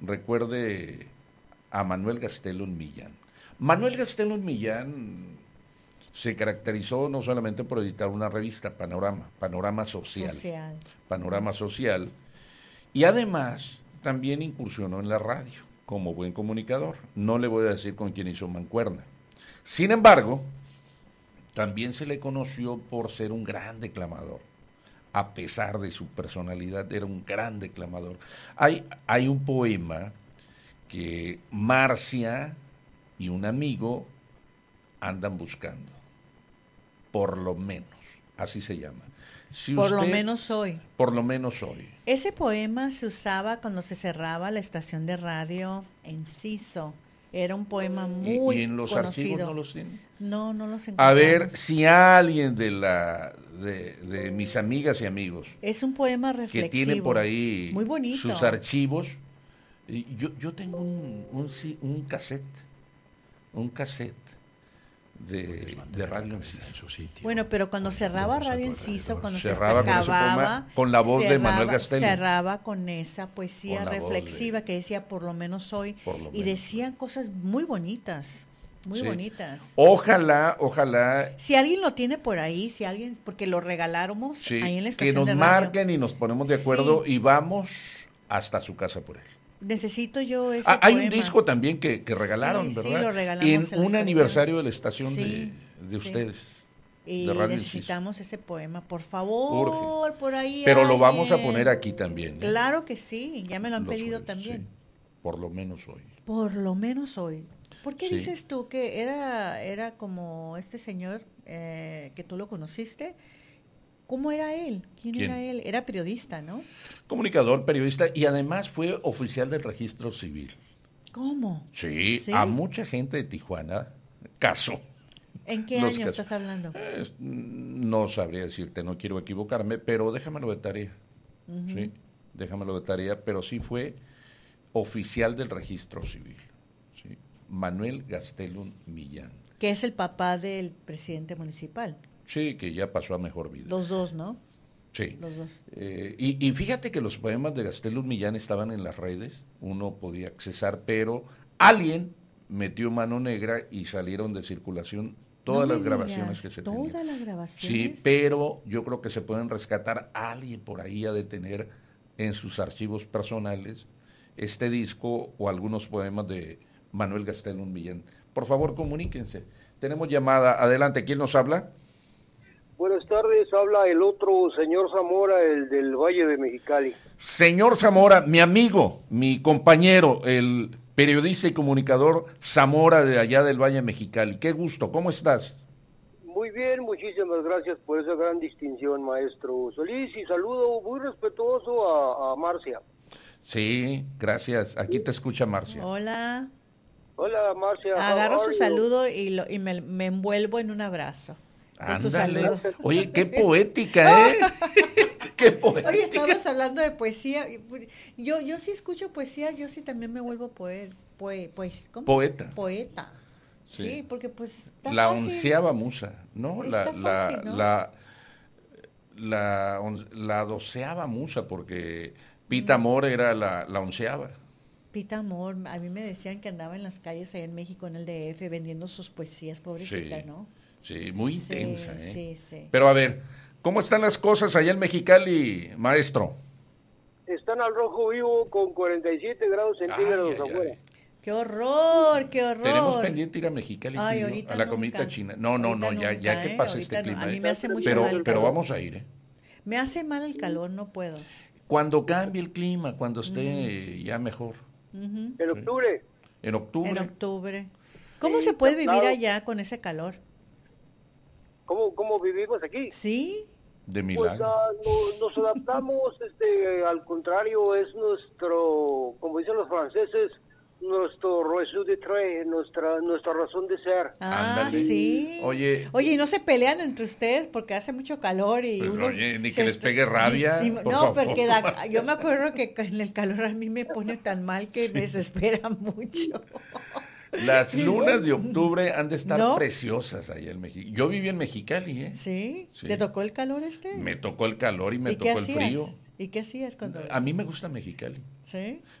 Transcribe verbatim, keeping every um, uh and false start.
recuerde a Manuel Gastelum Millán. Manuel Gastelum Millán se caracterizó no solamente por editar una revista, Panorama, Panorama Social, Social. Panorama Social, y además también incursionó en la radio como buen comunicador. No le voy a decir con quién hizo mancuerna. Sin embargo, también se le conoció por ser un gran declamador. A pesar de su personalidad, era un gran declamador. Hay, hay un poema que Marcia y un amigo andan buscando. Por lo menos, así se llama. Si Por lo usted- menos hoy. Por lo menos hoy. Ese poema se usaba cuando se cerraba la estación de radio Enciso. Era un poema Y, muy y en los conocido. archivos no los tienen. No, no los A encontramos. ver, si alguien de la de, de mis amigas y amigos Es un poema que reflexivo. tiene por ahí muy bonito. sus archivos, y yo, yo tengo un, un, ci- un cassette, un cassette de, de Radio Enciso. Bueno, pero cuando cerraba Radio Enciso, cuando Cerraba se con ese acababa, poema, con la voz de Manuel cerraba- Gastelum. cerraba con esa poesía Con la voz reflexiva de- que decía por lo menos hoy, Por lo y menos decían cosas muy bonitas, muy Sí. bonitas. Ojalá, ojalá, Si alguien lo tiene por ahí, si alguien, porque lo regaláramos sí, ahí en la que estación nos de radio. marquen y nos ponemos de acuerdo Sí. y vamos hasta su casa por él. Necesito yo ese Ah, hay un poema. disco también que, que regalaron, Sí, sí, ¿verdad? lo regalamos en en la un estación. aniversario de la estación Sí, de, de sí. ustedes. Y de Radio Enciso. necesitamos ese poema, por favor, Urge. por ahí. Pero lo vamos a alguien. poner aquí también. ¿eh? Claro que sí, ya me lo han Los pedido jueves, también. sí. Por lo menos hoy. Por lo menos hoy. ¿Por qué Sí. dices tú que era, era como este señor eh, que tú lo conociste? ¿Cómo era él? ¿Quién, ¿Quién? era él? Era periodista, ¿no? Comunicador, periodista y además fue oficial del registro civil. ¿Cómo? Sí, ¿Sí? a mucha gente de Tijuana casó. ¿En qué Los año casos. estás hablando? Es- no sabría decirte, no quiero equivocarme, pero déjamelo de tarea. Ujú. Sí, déjamelo de tarea, pero sí fue oficial del registro civil. ¿Sí? Manuel Gastelum Millán. Que es el papá del presidente municipal. Sí, que ya pasó a mejor vida. Los dos, ¿no? Sí. Los dos. Eh, y, y fíjate que los poemas de Gastelum Millán estaban en las redes, uno podía accesar, pero alguien metió mano negra y salieron de circulación todas No las me grabaciones digas, que se ¿todas tenían. las grabaciones? Sí, pero yo creo que se pueden rescatar. Alguien por ahí ha de tener en sus archivos personales este disco o algunos poemas de Manuel Gastelum Millán. Por favor, comuníquense. Tenemos llamada. Adelante, ¿quién nos habla? Buenas tardes, habla el otro señor Zamora, el del Valle de Mexicali. Señor Zamora, mi amigo, mi compañero, el periodista y comunicador Zamora de allá del Valle Mexicali. Qué gusto, ¿cómo estás? Muy bien, muchísimas gracias por esa gran distinción, maestro Solís, y saludo muy respetuoso a, a Marcia. Sí, gracias. Aquí te escucha Marcia. Hola. Hola, Marcia. how Agarro are su you? saludo y, lo, y me, me envuelvo en un abrazo. Con su Ándale. saludo. Oye, qué poética, ¿eh? Qué Oye, poética. estábamos hablando de poesía. Yo, yo sí escucho poesía, yo sí también me vuelvo poe, poe, pues, ¿cómo? Poeta. Poeta. Sí, Sí. porque pues está La fácil. onceava musa, ¿no? La, Está la, fácil, ¿no? la, la, on- la doceava musa, porque Pita Amor era la, la onceava. Pita Amor, a mí me decían que andaba en las calles allá en México, en el D F, vendiendo sus poesías, pobrecita, Sí. ¿no? Sí, muy Sí, intensa, ¿eh? sí, sí. Pero a ver, ¿cómo están las cosas allá en Mexicali, maestro? Están al rojo vivo con cuarenta y siete grados centígrados Ay, ay, afuera. ay. ¡Qué horror, qué horror! Tenemos pendiente ir a Mexicali, Ay, tú y yo, ahorita a la nunca. comida china. No, no, no, Ahorita ya, ya nunca, que ¿eh? pase este Ahorita no. clima. A mí ¿eh? me hace mucho pero, mal el pero calor. vamos a ir, ¿eh? Me hace mal el calor, no puedo. Cuando cambie el clima, cuando esté ya mejor. Ujú. En octubre, En octubre. En octubre. ¿Cómo Sí, se puede vivir claro. allá con ese calor? ¿cómo, cómo vivimos aquí? ¿Sí? De Pues milagro. ah, no- nos adaptamos, este, al contrario, es nuestro, como dicen los franceses, nuestro raison d'être, nuestra, nuestra razón de ser. Ah, Ándale. sí. Oye. Oye, ¿y no se pelean entre ustedes porque hace mucho calor y Pues, unos oye, ni se que les est- pegue rabia, Sí, por no, favor. porque da- yo me acuerdo que en el calor a mí me pone tan mal que me desespera mucho. Las lunas de octubre han de estar ¿No? preciosas allá en México. Yo viví en Mexicali, ¿eh? ¿Sí? Sí. ¿Te tocó el calor este? Me tocó el calor y me ¿Y qué tocó el hacías? frío. ¿Y qué hacías cuando...? A mí me gusta Mexicali. ¿Sí?